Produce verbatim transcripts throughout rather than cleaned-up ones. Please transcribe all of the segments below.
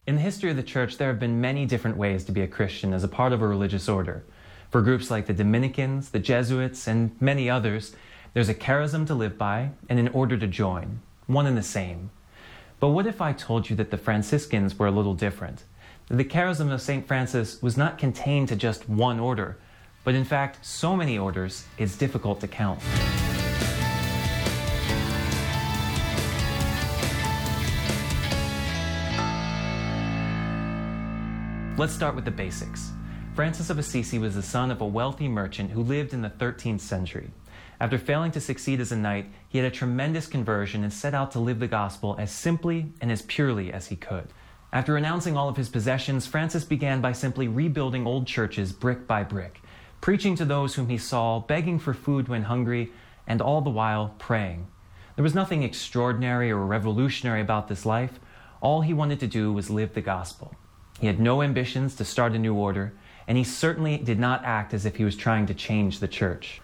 In the history of the Church, there have been many different ways to be a Christian as a part of a religious order. For groups like the Dominicans, the Jesuits, and many others, there's a charism to live by and an order to join, one and the same. But what if I told you that the Franciscans were a little different? That the charism of Saint Francis was not contained to just one order, but in fact, so many orders, it's difficult to count. Let's start with the basics. Francis of Assisi was the son of a wealthy merchant who lived in the thirteenth century. After failing to succeed as a knight, he had a tremendous conversion and set out to live the gospel as simply and as purely as he could. After renouncing all of his possessions, Francis began by simply rebuilding old churches brick by brick, preaching to those whom he saw, begging for food when hungry, and all the while praying. There was nothing extraordinary or revolutionary about this life. All he wanted to do was live the gospel. He had no ambitions to start a new order, and he certainly did not act as if he was trying to change the church.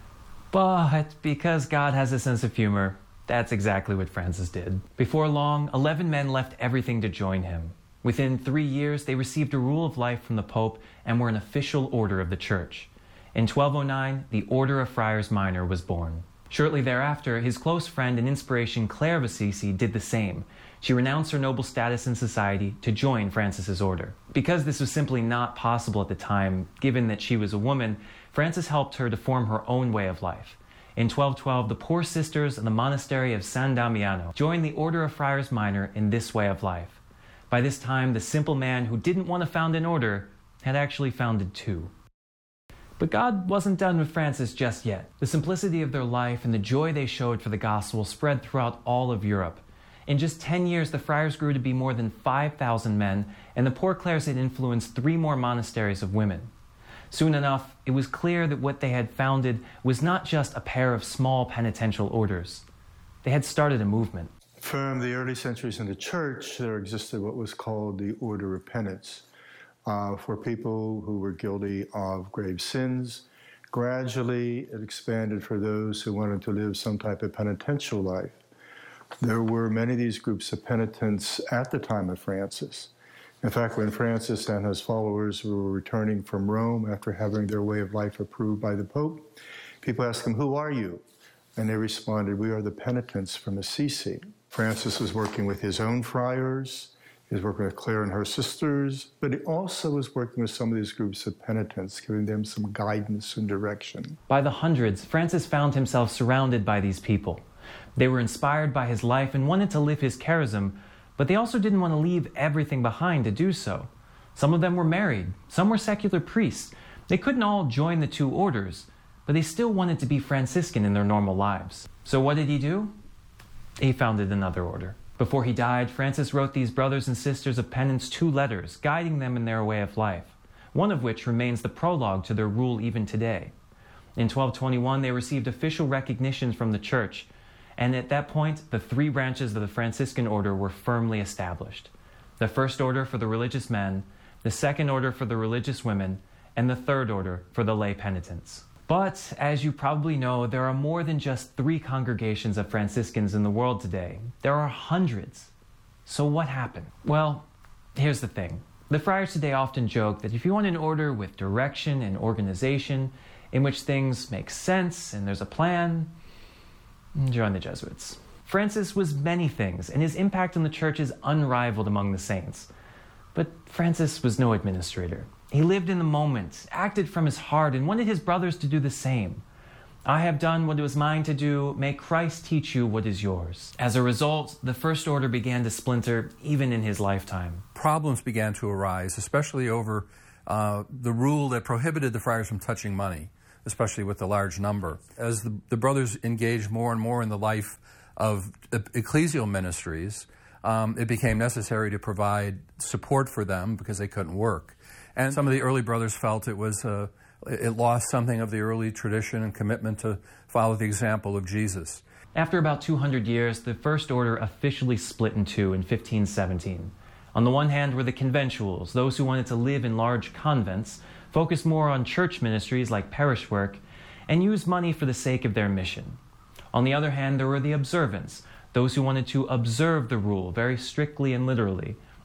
But because God has a sense of humor, that's exactly what Francis did. Before long, eleven men left everything to join him. Within three years, they received a rule of life from the Pope and were an official order of the Church. In twelve oh nine, the Order of Friars Minor was born. Shortly thereafter, his close friend and inspiration Clare of Assisi did the same. She renounced her noble status in society to join Francis's order. Because this was simply not possible at the time, given that she was a woman, Francis helped her to form her own way of life. In twelve twelve, the poor sisters of the monastery of San Damiano joined the Order of Friars Minor in this way of life. By this time, the simple man who didn't want to found an order had actually founded two. But God wasn't done with Francis just yet. The simplicity of their life and the joy they showed for the gospel spread throughout all of Europe. In just ten years, the friars grew to be more than five thousand men, and the Poor Clares had influenced three more monasteries of women. Soon enough, it was clear that what they had founded was not just a pair of small penitential orders. They had started a movement. From the early centuries in the Church, there existed what was called the Order of Penance uh, for people who were guilty of grave sins. Gradually, it expanded for those who wanted to live some type of penitential life. There were many of these groups of penitents at the time of Francis. In fact, when Francis and his followers were returning from Rome after having their way of life approved by the Pope, people asked them, "Who are you?" And they responded, "We are the penitents from Assisi." Francis was working with his own friars, he was working with Clare and her sisters, but he also was working with some of these groups of penitents, giving them some guidance and direction. By the hundreds, Francis found himself surrounded by these people. They were inspired by his life and wanted to live his charism, but they also didn't want to leave everything behind to do so. Some of them were married, some were secular priests. They couldn't all join the two orders, but they still wanted to be Franciscan in their normal lives. So what did he do? He founded another order. Before he died, Francis wrote these brothers and sisters of penance two letters, guiding them in their way of life, one of which remains the prologue to their rule even today. In twelve twenty-one, they received official recognition from the Church, and at that point, the three branches of the Franciscan order were firmly established. The first order for the religious men, the second order for the religious women, and the third order for the lay penitents. But, as you probably know, there are more than just three congregations of Franciscans in the world today. There are hundreds. So what happened? Well, here's the thing. The friars today often joke that if you want an order with direction and organization, in which things make sense and there's a plan, join the Jesuits. Francis was many things, and his impact on the Church is unrivaled among the saints. But Francis was no administrator. He lived in the moment, acted from his heart, and wanted his brothers to do the same. "I have done what it was mine to do. May Christ teach you what is yours." As a result, the First Order began to splinter even in his lifetime. Problems began to arise, especially over uh, the rule that prohibited the friars from touching money, especially with the large number. As the, the brothers engaged more and more in the life of ecclesial ministries, um, it became necessary to provide support for them because they couldn't work. And some of the early brothers felt it was uh, it lost something of the early tradition and commitment to follow the example of Jesus. After about two hundred years, the First Order officially split in two in fifteen seventeen. On the one hand were the conventuals, those who wanted to live in large convents, focus more on church ministries like parish work, and use money for the sake of their mission. On the other hand, there were the observants, those who wanted to observe the rule very strictly and literally,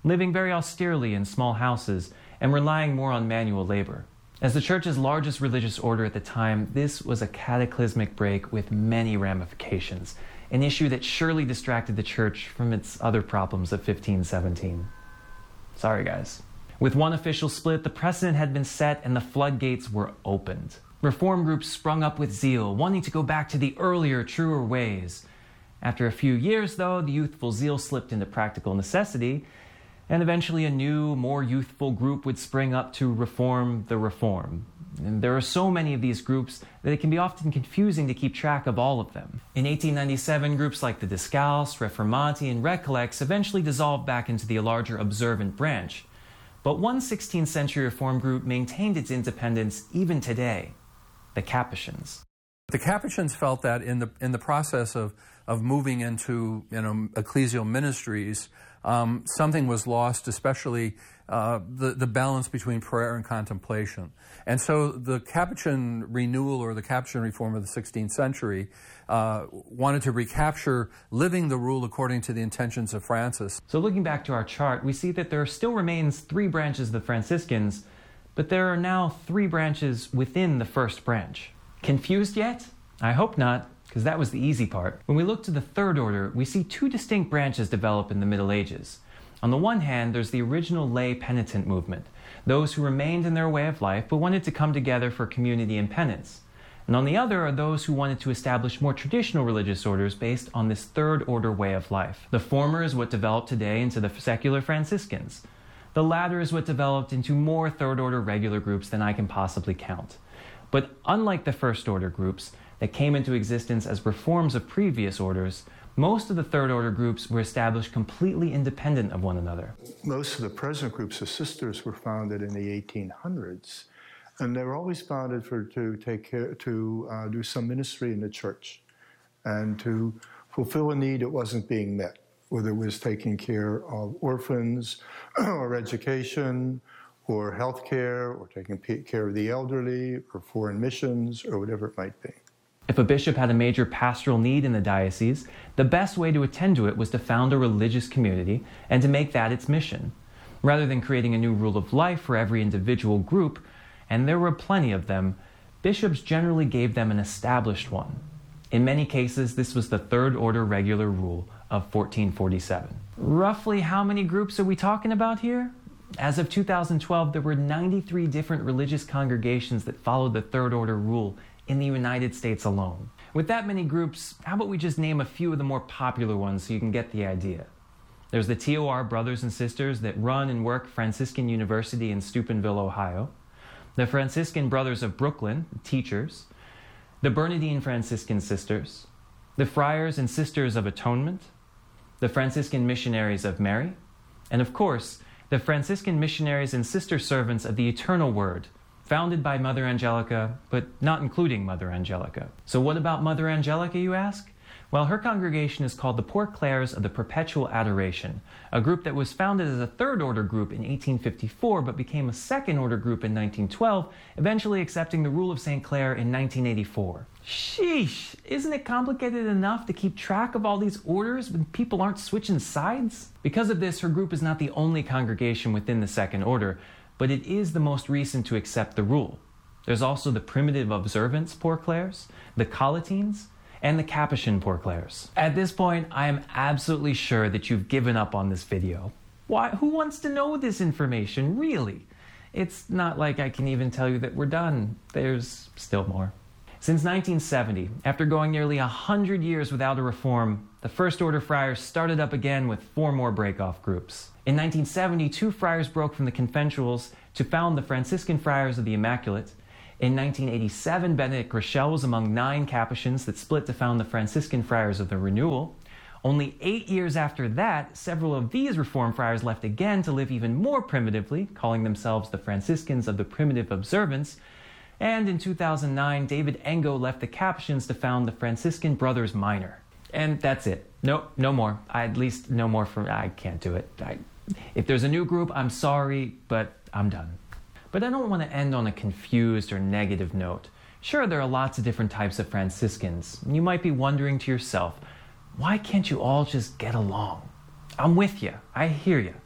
living very austerely in small houses and relying more on manual labor. As the church's largest religious order at the time, this was a cataclysmic break with many ramifications, an issue that surely distracted the church from its other problems of fifteen seventeen. Sorry, guys. With one official split, the precedent had been set and the floodgates were opened. Reform groups sprung up with zeal, wanting to go back to the earlier, truer ways. After a few years, though, the youthful zeal slipped into practical necessity, and eventually a new, more youthful group would spring up to reform the reform. And there are so many of these groups that it can be often confusing to keep track of all of them. In eighteen ninety-seven, groups like the Descalces, Reformati, and Recollects eventually dissolved back into the larger observant branch. But one sixteenth century reform group maintained its independence even today: the Capuchins. The Capuchins felt that in the in the process of of moving into you know ecclesial ministries, um, something was lost, especially uh, the the balance between prayer and contemplation. And so the Capuchin renewal, or the Capuchin reform of the sixteenth century, uh, wanted to recapture living the rule according to the intentions of Francis. So looking back to our chart, we see that there still remains three branches of the Franciscans, but there are now three branches within the first branch. Confused yet? I hope not, because that was the easy part. When we look to the Third Order, we see two distinct branches develop in the Middle Ages. On the one hand, there's the original lay penitent movement, those who remained in their way of life but wanted to come together for community and penance. And on the other are those who wanted to establish more traditional religious orders based on this Third Order way of life. The former is what developed today into the secular Franciscans. The latter is what developed into more Third Order regular groups than I can possibly count. But unlike the First Order groups that came into existence as reforms of previous orders, most of the Third Order groups were established completely independent of one another. Most of the present groups of sisters were founded in the eighteen hundreds, and they were always founded for to take care, to uh, do some ministry in the church and to fulfill a need that wasn't being met, whether it was taking care of orphans or education or health care or taking care of the elderly or foreign missions or whatever it might be. If a bishop had a major pastoral need in the diocese, the best way to attend to it was to found a religious community and to make that its mission, rather than creating a new rule of life for every individual group, and there were plenty of them. Bishops generally gave them an established one. In many cases, this was the Third Order regular rule of fourteen forty-seven. Roughly how many groups are we talking about here? As of two thousand twelve, there were ninety-three different religious congregations that followed the Third Order rule in the United States alone. With that many groups, how about we just name a few of the more popular ones so you can get the idea? There's the T O R Brothers and Sisters that run and work Franciscan University in Steubenville, Ohio. The Franciscan Brothers of Brooklyn, teachers. The Bernardine Franciscan Sisters. The Friars and Sisters of Atonement. The Franciscan Missionaries of Mary. And of course, the Franciscan Missionaries and Sister Servants of the Eternal Word, founded by Mother Angelica, but not including Mother Angelica. So what about Mother Angelica, you ask? Well, her congregation is called the Poor Clares of the Perpetual Adoration, a group that was founded as a Third Order group in eighteen fifty-four, but became a Second Order group in nineteen twelve, eventually accepting the rule of Saint Clare in nineteen eighty-four. Sheesh, isn't it complicated enough to keep track of all these orders when people aren't switching sides? Because of this, her group is not the only congregation within the Second Order, but it is the most recent to accept the rule. There's also the Primitive Observance Poor Clares, the Collatines, and the Capuchin Poor Clares. At this point, I am absolutely sure that you've given up on this video. Why? Who wants to know this information, really? It's not like I can even tell you that we're done. There's still more. Since nineteen seventy, after going nearly a hundred years without a reform, the First Order friars started up again with four more break-off groups. In nineteen seventy, two friars broke from the conventuals to found the Franciscan Friars of the Immaculate. In nineteen eighty-seven, Benedict Groeschel was among nine Capuchins that split to found the Franciscan Friars of the Renewal. Only eight years after that, several of these Reformed friars left again to live even more primitively, calling themselves the Franciscans of the Primitive Observance. And in two thousand nine, David Engo left the Capuchins to found the Franciscan Brothers Minor. And that's it. No, no more. I, at least no more from, I can't do it. I, if there's a new group, I'm sorry, but I'm done. But I don't want to end on a confused or negative note. Sure, there are lots of different types of Franciscans. You might be wondering to yourself, why can't you all just get along? I'm with you. I hear you.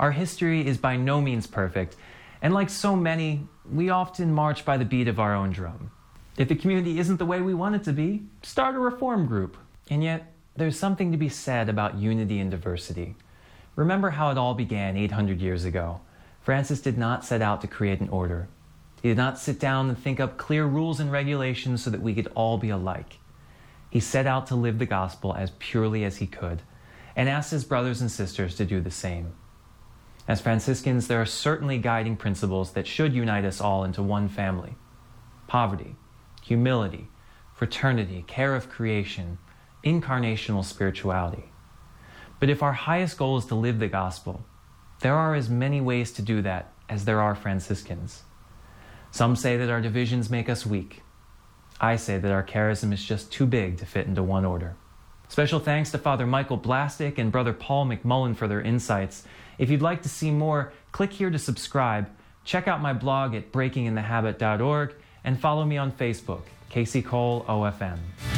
Our history is by no means perfect, and like so many, we often march by the beat of our own drum. If the community isn't the way we want it to be, start a reform group. And yet, there's something to be said about unity and diversity. Remember how it all began eight hundred years ago. Francis did not set out to create an order. He did not sit down and think up clear rules and regulations so that we could all be alike. He set out to live the gospel as purely as he could, and asked his brothers and sisters to do the same. As Franciscans, there are certainly guiding principles that should unite us all into one family: poverty, humility, fraternity, care of creation, incarnational spirituality. But if our highest goal is to live the gospel, there are as many ways to do that as there are Franciscans. Some say that our divisions make us weak. I say that our charism is just too big to fit into one order. Special thanks to Father Michael Blastic and Brother Paul McMullen for their insights. If you'd like to see more, click here to subscribe, check out my blog at breaking in the habit dot org, and follow me on Facebook, Casey Cole O F M.